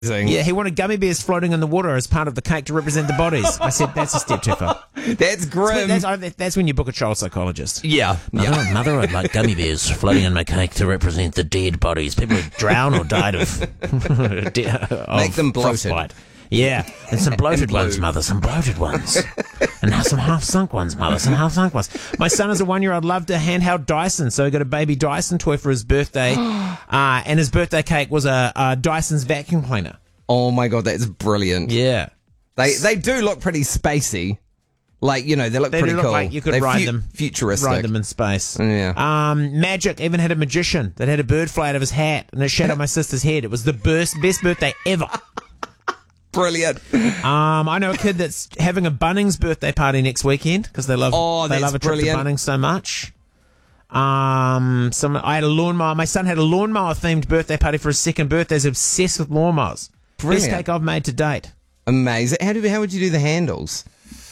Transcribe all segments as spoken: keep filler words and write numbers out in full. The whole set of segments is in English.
Yeah, he wanted gummy bears floating in the water as part of the cake to represent the bodies. I said, that's a step too far. That's grim. That's, that's, that's when you book a child psychologist. Yeah. Mother, yeah. mother, I'd like gummy bears floating in my cake to represent the dead bodies. People who drowned or died of, de- of Make them bloated. frostbite. Yeah, and some bloated And ones, mother, some bloated ones. And now some half-sunk ones, mother, some half-sunk ones. My son is a one-year-old, loved a handheld Dyson, so he got a baby Dyson toy for his birthday, uh, and his birthday cake was a, a Dyson's vacuum cleaner. Oh my God, that's brilliant. Yeah. They they do look pretty spacey. Like, you know, they look They pretty do look cool. like you could They're ride fu- them. Futuristic. Ride them in space. Yeah. Um, Magic even had a magician that had a bird fly out of his hat, and it shadowed my sister's head. It was the best, best birthday ever. Brilliant. Um, I know a kid that's having a Bunnings birthday party next weekend because they love Oh, they that's love a trip brilliant. to Bunnings so much. Um, some I had a lawnmower. My son had a lawnmower themed birthday party for his second birthday. He's obsessed with lawnmowers. Brilliant. Best cake I've made to date. Amazing. How do how would you do the handles?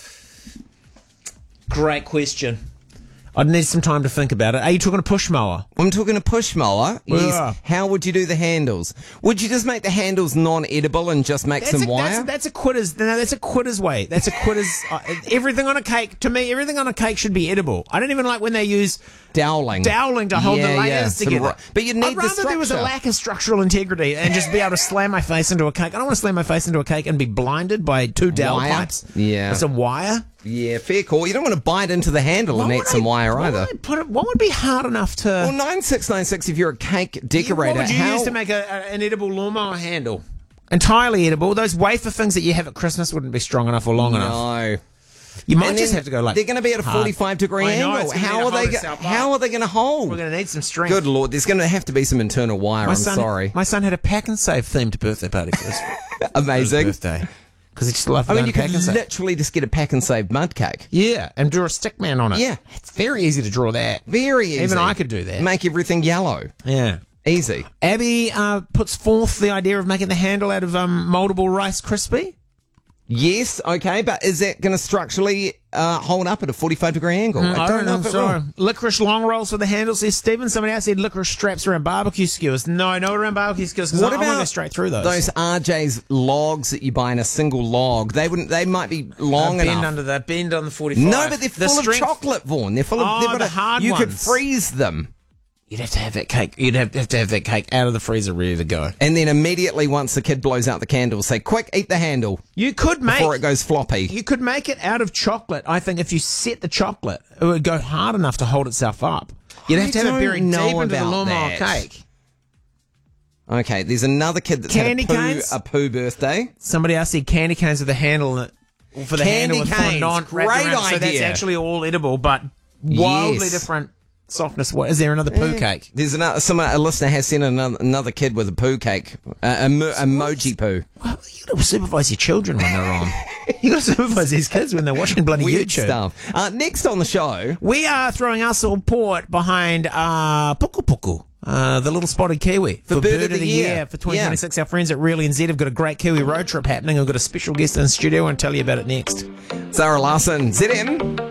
Great question. I'd need some time to think about it. Are you talking a push mower? I'm talking a push mower. Yes. Yeah. How would you do the handles? Would you just make the handles non-edible and just make That's some a, wire? That's, that's a quitter's. No, that's a quitter's way. That's a quitter's. Uh, everything on a cake, to me, everything on a cake should be edible. I don't even like when they use Doweling. doweling to hold Yeah, the layers yeah. Some together. ro- but you need I'd the rather there was a structure. lack of structural integrity and just be able to slam my face into a cake. I don't want to slam my face into a cake and be blinded by two dowel Wire? pipes. Yeah. Or some wire. Yeah, fair call. You don't want to bite into the handle and What eat would some I- wire what either. Would I put it, what would be hard enough to... Well, nine six nine six if you're a cake decorator. What would you how, use to make a, a, an edible lawnmower handle? Entirely edible. Those wafer things that you have at Christmas wouldn't be strong enough or long enough. No. You might And just then have to go like they're going to be at a hard. forty-five degree I know, angle. it's gonna How need are to they? hold Go- itself up. how are they going to hold? We're going to need some strength. Good Lord, there's going to have to be some internal wire. My I'm son, sorry. My son had a pack and save themed birthday party for his, for his Amazing. birthday because he just loved I mean, going you to pack could and save. literally just get a pack and save mud cake. Yeah, and draw a stick man on it. Yeah. It's very easy to draw that. Very easy. Even I could do that. Make everything yellow. Yeah. Easy. Abby uh, puts forth the idea of making the handle out of um, moldable Rice Krispie. Yes, okay, but is that going to structurally uh, hold up at a forty-five degree angle? Mm, I don't know if it so. will. Licorice long rolls for the handle, says Stephen. Somebody else said licorice straps around barbecue skewers. No, no around barbecue skewers. What I want to go about straight through those. Those R J's logs that you buy in a single log, they wouldn't. They might be long uh, bend enough. under that, bend on the forty-five. No, but they're The full strength- of chocolate, Vaughan. They're full of. Oh, they've got the a- hard You could ones. freeze them, You'd have to have that cake. You'd have, have to have that cake out of the freezer, ready to go. and then immediately once the kid blows out the candle, say, "Quick, eat the handle You could make before it goes floppy." You could make it out of chocolate. I think if you set the chocolate, it would go hard enough to hold itself up. You'd have I to have it don't buried know deep into the about lawnmower that. cake. Okay, there's another kid that's Candy had a poo, canes? a poo birthday. Somebody else said candy canes with a handle in it. For the Candy handle with canes, fondant great wrapped around, so that's idea. actually all edible, but wildly Yes. different softness. What is there another poo cake? There's another. Some a listener has sent another, another kid with a poo cake, uh, a mo- emoji poo. Well, you got to supervise your children when they're on. You got to supervise these kids when they're watching bloody Weird YouTube. stuff. Uh, next on the show, We are throwing our support behind uh, Puku Puku, uh, the little spotted kiwi. For, Bird of the Year. for twenty twenty-six. Our friends at Really N Z have got a great Kiwi road trip happening. We've got a special guest in the studio and tell you about it next. Sarah Larson, Z M.